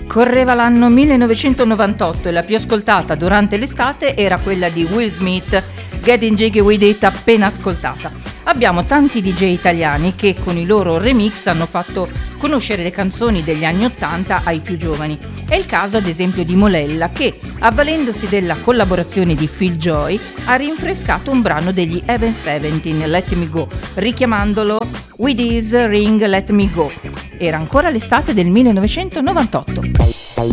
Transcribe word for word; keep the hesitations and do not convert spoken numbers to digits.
Correva l'anno millenovecentonovantotto e la più ascoltata durante l'estate era quella di Will Smith, Getting Jiggy With It, appena ascoltata. Abbiamo tanti D J italiani che con i loro remix hanno fatto conoscere le canzoni degli anni ottanta ai più giovani. È il caso ad esempio di Molella che, avvalendosi della collaborazione di Phil Joy, ha rinfrescato un brano degli Even Seventeen, Let Me Go, richiamandolo With This Ring Let Me Go. Era ancora l'estate del millenovecentonovantotto.